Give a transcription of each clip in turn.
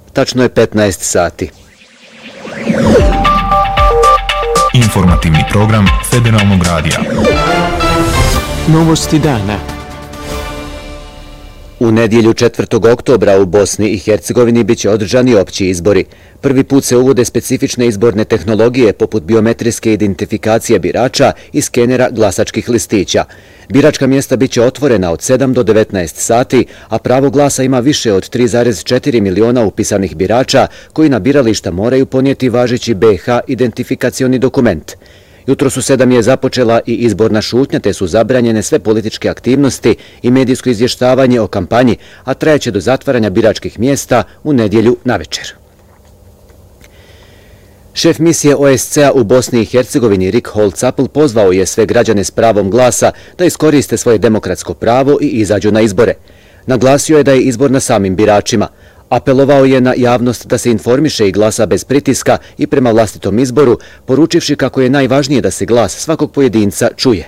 Tačno je 15 sati. Informativni program Federalnog radija. Novosti dana. U nedjelju 4. oktobra u Bosni i Hercegovini biće održani opći izbori. Prvi put se uvode specifične izborne tehnologije poput biometrijske identifikacije birača i skenera glasačkih listića. Biračka mjesta biće otvorena od 7 do 19 sati, a pravo glasa ima više od 3,4 miliona upisanih birača koji na birališta moraju ponijeti važeći BiH identifikacioni dokument. Jutros u 7 je započela i izborna šutnja, te su zabranjene sve političke aktivnosti i medijsko izvještavanje o kampanji, a trajeće do zatvaranja biračkih mjesta u nedjelju navečer. Šef misije OSCE-a u Bosni i Hercegovini Rik Holcapl pozvao je sve građane s pravom glasa da iskoriste svoje demokratsko pravo i izađu na izbore. Naglasio je da je izbor na samim biračima. Apelovao je na javnost da se informiše i glasa bez pritiska i prema vlastitom izboru, poručivši kako je najvažnije da se glas svakog pojedinca čuje.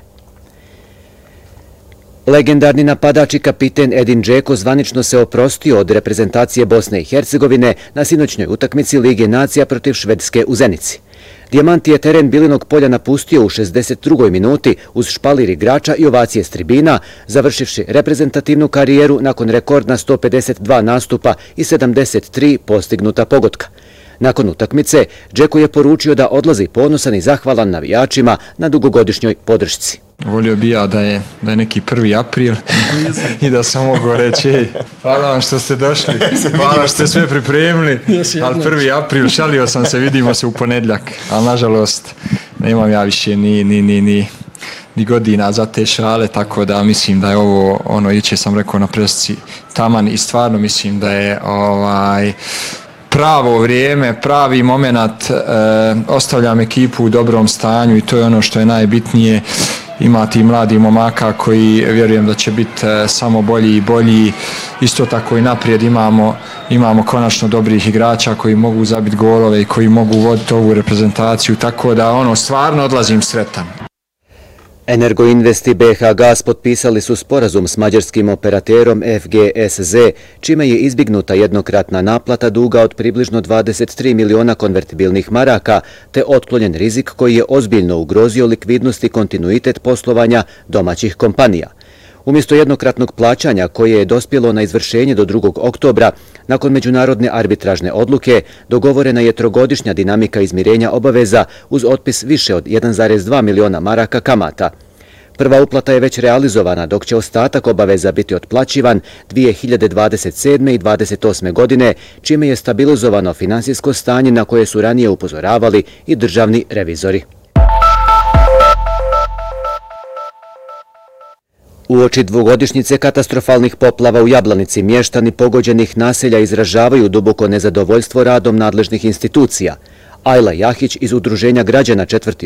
Legendarni napadač i kapiten Edin Džeko zvanično se oprostio od reprezentacije Bosne i Hercegovine na sinoćnjoj utakmici Lige nacija protiv Švedske u Zenici. Dijamant je teren Bilinog polja napustio u 62. minuti uz špalir igrača i ovacije s tribina, završivši reprezentativnu karijeru nakon rekordna 152 nastupa i 73 postignuta pogotka. Nakon utakmice, Džeko je poručio da odlazi ponosan i zahvalan navijačima na dugogodišnjoj podršci. Volio bi ja da je neki 1. april i da sam mogao reći hvala vam što ste došli, hvala što ste sve pripremili, ali 1. april, šalio sam se, vidimo se u ponedjeljak, ali nažalost nemam ja više ni godina za te šale, tako da mislim da je ovo, jučer sam rekao na presici, taman i stvarno mislim da je pravo vrijeme, pravi moment, ostavljam ekipu u dobrom stanju i to je ono što je najbitnije. Imati i mladi momaka koji vjerujem da će biti samo bolji i bolji. Isto tako i naprijed imamo konačno dobrih igrača koji mogu zabiti golove i koji mogu voditi ovu reprezentaciju, tako da stvarno odlazim sretan. Energoinvest i BiH Gas potpisali su sporazum s mađarskim operaterom FGSZ, čime je izbjegnuta jednokratna naplata duga od približno 23 miliona konvertibilnih maraka, te otklonjen rizik koji je ozbiljno ugrozio likvidnost i kontinuitet poslovanja domaćih kompanija. Umjesto jednokratnog plaćanja koje je dospjelo na izvršenje do 2. oktobra, nakon međunarodne arbitražne odluke, dogovorena je trogodišnja dinamika izmirenja obaveza uz otpis više od 1,2 miliona maraka kamata. Prva uplata je već realizovana, dok će ostatak obaveza biti otplaćivan 2027. i 2028. godine, čime je stabilizovano finansijsko stanje na koje su ranije upozoravali i državni revizori. Uoči dvogodišnjice katastrofalnih poplava u Jablanici, mještani pogođenih naselja izražavaju duboko nezadovoljstvo radom nadležnih institucija. Ajla Jahić iz Udruženja građana 4.